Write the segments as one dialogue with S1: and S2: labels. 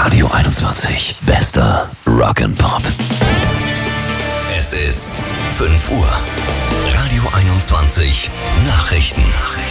S1: Radio 21. Bester Rock'n'Pop. Es ist 5 Uhr. Radio 21 Nachrichten.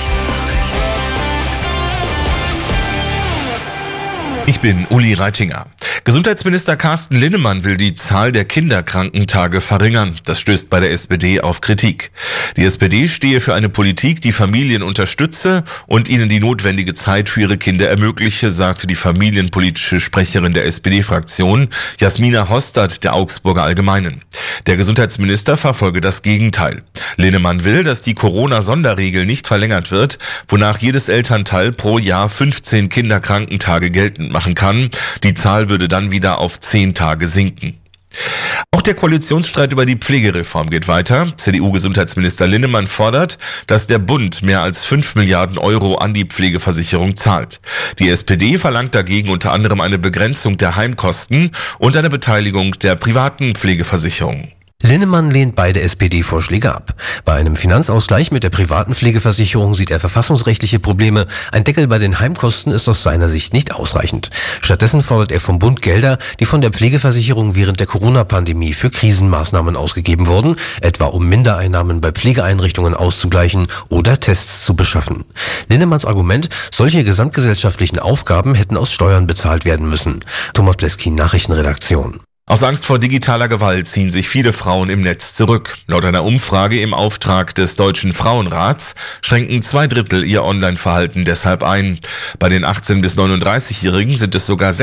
S2: Ich bin Uli Reitinger. Gesundheitsminister Carsten Linnemann will die Zahl der Kinderkrankentage verringern. Das stößt bei der SPD auf Kritik. Die SPD stehe für eine Politik, die Familien unterstütze und ihnen die notwendige Zeit für ihre Kinder ermögliche, sagte die familienpolitische Sprecherin der SPD-Fraktion, Jasmina Hostad, der Augsburger Allgemeinen. Der Gesundheitsminister verfolge das Gegenteil. Linnemann will, dass die Corona-Sonderregel nicht verlängert wird, wonach jedes Elternteil pro Jahr 15 Kinderkrankentage geltend machen kann. Die Zahl würde dann wieder auf 10 Tage sinken. Auch der Koalitionsstreit über die Pflegereform geht weiter. CDU-Gesundheitsminister Linnemann fordert, dass der Bund mehr als 5 Milliarden Euro an die Pflegeversicherung zahlt. Die SPD verlangt dagegen unter anderem eine Begrenzung der Heimkosten und eine Beteiligung der privaten Pflegeversicherung.
S3: Linnemann lehnt beide SPD-Vorschläge ab. Bei einem Finanzausgleich mit der privaten Pflegeversicherung sieht er verfassungsrechtliche Probleme. Ein Deckel bei den Heimkosten ist aus seiner Sicht nicht ausreichend. Stattdessen fordert er vom Bund Gelder, die von der Pflegeversicherung während der Corona-Pandemie für Krisenmaßnahmen ausgegeben wurden, etwa um Mindereinnahmen bei Pflegeeinrichtungen auszugleichen oder Tests zu beschaffen. Linnemanns Argument, solche gesamtgesellschaftlichen Aufgaben hätten aus Steuern bezahlt werden müssen. Thomas Bleskin, Nachrichtenredaktion.
S2: Aus Angst vor digitaler Gewalt ziehen sich viele Frauen im Netz zurück. Laut einer Umfrage im Auftrag des Deutschen Frauenrats schränken 2/3 ihr Online-Verhalten deshalb ein. Bei den 18- bis 39-Jährigen sind es sogar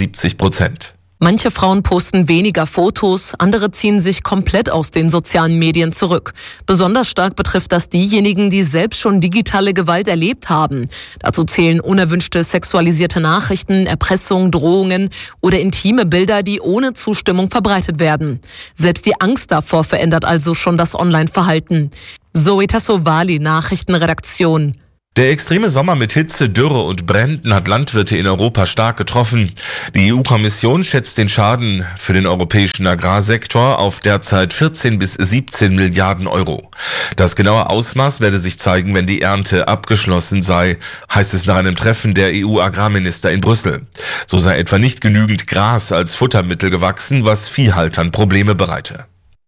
S2: 76%.
S4: Manche Frauen posten weniger Fotos, andere ziehen sich komplett aus den sozialen Medien zurück. Besonders stark betrifft das diejenigen, die selbst schon digitale Gewalt erlebt haben. Dazu zählen unerwünschte sexualisierte Nachrichten, Erpressung, Drohungen oder intime Bilder, die ohne Zustimmung verbreitet werden. Selbst die Angst davor verändert also schon das Online-Verhalten. Zoe Tassovali, Nachrichtenredaktion.
S2: Der extreme Sommer mit Hitze, Dürre und Bränden hat Landwirte in Europa stark getroffen. Die EU-Kommission schätzt den Schaden für den europäischen Agrarsektor auf derzeit 14 bis 17 Milliarden Euro. Das genaue Ausmaß werde sich zeigen, wenn die Ernte abgeschlossen sei, heißt es nach einem Treffen der EU-Agrarminister in Brüssel. So sei etwa nicht genügend Gras als Futtermittel gewachsen, was Viehhaltern Probleme bereite.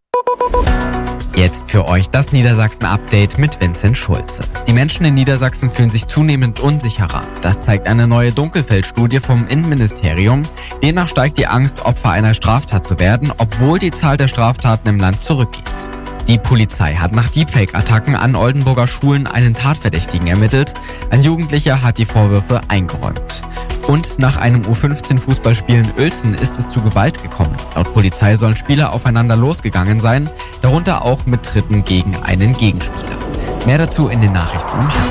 S5: Jetzt für euch das Niedersachsen-Update mit Vincent Schulze. Die Menschen in Niedersachsen fühlen sich zunehmend unsicherer. Das zeigt eine neue Dunkelfeld-Studie vom Innenministerium. Demnach steigt die Angst, Opfer einer Straftat zu werden, obwohl die Zahl der Straftaten im Land zurückgeht. Die Polizei hat nach Deepfake-Attacken an Oldenburger Schulen einen Tatverdächtigen ermittelt. Ein Jugendlicher hat die Vorwürfe eingeräumt. Und nach einem U15-Fußballspiel in Uelzen ist es zu Gewalt gekommen. Laut Polizei sollen Spieler aufeinander losgegangen sein, darunter auch mit Tritten gegen einen Gegenspieler. Mehr dazu in den Nachrichten um halb.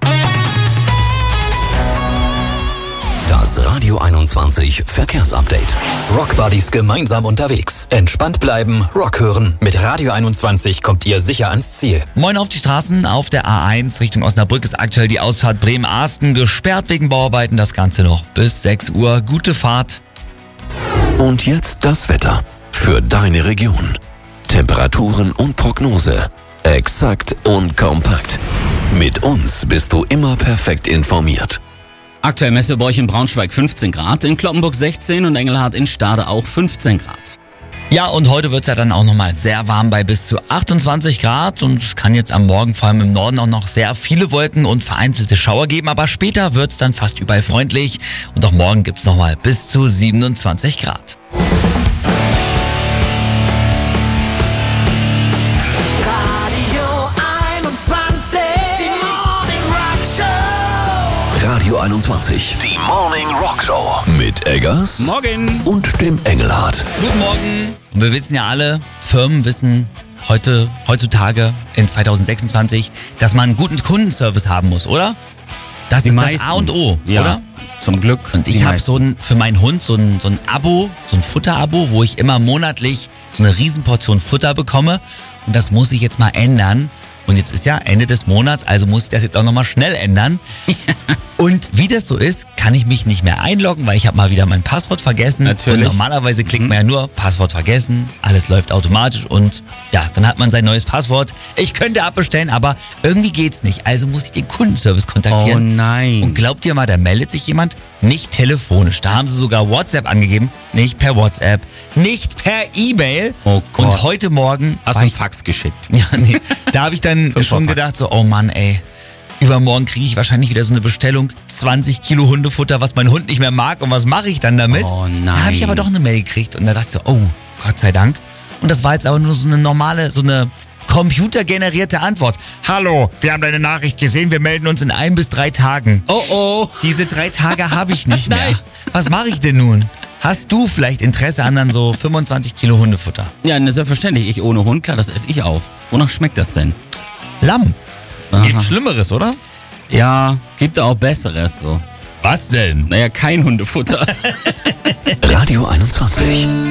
S1: Das Radio 21 Verkehrsupdate. Rockbuddies gemeinsam unterwegs. Entspannt bleiben, Rock hören. Mit Radio 21 kommt ihr sicher ans Ziel.
S6: Moin auf die Straßen. Auf der A1 Richtung Osnabrück ist aktuell die Ausfahrt Bremen-Arsten gesperrt wegen Bauarbeiten. Das Ganze noch bis 6 Uhr. Gute Fahrt.
S1: Und jetzt das Wetter für deine Region. Temperaturen und Prognose. Exakt und kompakt. Mit uns bist du immer perfekt informiert.
S7: Aktuell Messe bei euch in Braunschweig 15 Grad, in Cloppenburg 16 und Engelhardt in Stade auch 15 Grad.
S6: Ja, und heute wird's ja dann auch nochmal sehr warm bei bis zu 28 Grad. Und es kann jetzt am Morgen vor allem im Norden auch noch sehr viele Wolken und vereinzelte Schauer geben. Aber später wird's dann fast überall freundlich. Und auch morgen gibt's nochmal bis zu 27 Grad.
S1: Radio 21, die Morning Rock Show mit Eggers
S7: Morgen
S1: und dem Engelhardt.
S6: Guten Morgen. Und wir wissen ja alle, Firmen wissen heutzutage in 2026, dass man einen guten Kundenservice haben muss, oder? Das ist das A und O, oder?
S7: Zum Glück.
S6: Und ich habe für meinen Hund so ein Abo, so ein Futterabo, wo ich immer monatlich so eine Riesenportion Futter bekomme. Und das muss ich jetzt mal ändern. Und jetzt ist ja Ende des Monats, also muss ich das jetzt auch nochmal schnell ändern. Und wie das so ist, kann ich mich nicht mehr einloggen, weil ich habe mal wieder mein Passwort vergessen.
S7: Natürlich.
S6: Und normalerweise klickt man ja nur Passwort vergessen, alles läuft automatisch und ja, dann hat man sein neues Passwort. Ich könnte abbestellen, aber irgendwie geht's nicht. Also muss ich den Kundenservice kontaktieren.
S7: Oh nein.
S6: Und glaubt ihr mal, da meldet sich jemand? Nicht telefonisch. Da haben sie sogar WhatsApp angegeben. Nicht per WhatsApp, nicht per E-Mail.
S7: Oh Gott.
S6: Und heute Morgen
S7: Hast du einen Fax geschickt?
S6: ja, nee. Da habe ich dann schon gedacht, so, oh Mann, ey. Übermorgen kriege ich wahrscheinlich wieder so eine Bestellung. 20 Kilo Hundefutter, was mein Hund nicht mehr mag. Und was mache ich dann damit?
S7: Oh nein.
S6: Da habe ich aber doch eine Mail gekriegt. Und da dachte ich so, oh, Gott sei Dank. Und das war jetzt aber nur so eine normale, so eine computergenerierte Antwort. Hallo, wir haben deine Nachricht gesehen. Wir melden uns in 1 bis 3 Tagen.
S7: Oh oh.
S6: Diese 3 Tage habe ich nicht mehr.
S7: Nein.
S6: Was mache ich denn nun? Hast du vielleicht Interesse an dann so 25 Kilo Hundefutter?
S7: Ja, ne, selbstverständlich. Ich ohne Hund, klar, das esse ich auf. Wonach schmeckt das denn?
S6: Lamm.
S7: Aha.
S6: Gibt Schlimmeres, oder?
S7: Ja, gibt auch Besseres so.
S6: Was denn?
S7: Naja, kein Hundefutter.
S1: Radio 21.